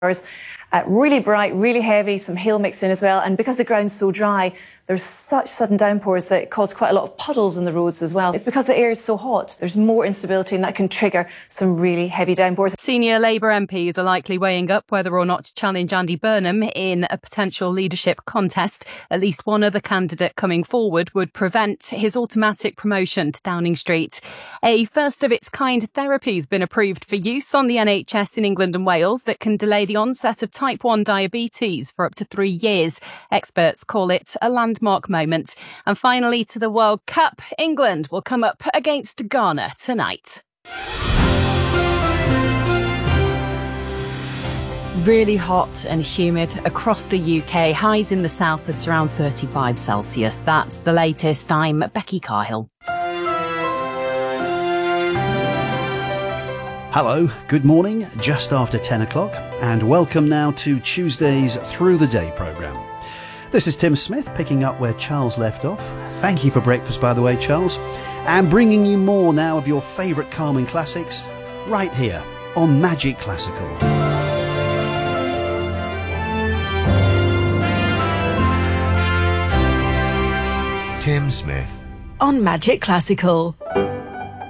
Really bright, really heavy, some hail mixed in as well. And because the ground's so dry, there's such sudden downpours that it cause quite a lot of puddles on the roads as well. It's because the air is so hot. There's more instability and that can trigger some really heavy downpours. Senior Labour MPs are likely weighing up whether or not to challenge Andy Burnham in a potential leadership contest. At least one other candidate coming forward would prevent his automatic promotion to Downing Street. A first-of-its-kind therapy has been approved for use on the NHS in England and Wales that can delay the onset of type 1 diabetes for up to 3 years. Experts call it a landmark moment. And finally, to the World Cup, England will come up against Ghana tonight. Really hot and humid across the UK. Highs in the south at around 35 Celsius. That's the latest. I'm Becky Cahill. Hello, good morning, just after 10 o'clock, and welcome now to Tuesday's Through the Day programme. This is Tim Smith, picking up where Charles left off. Thank you for breakfast, by the way, Charles, and bringing you more now of your favourite Carmen classics, right here on Magic Classical. Tim Smith on Magic Classical.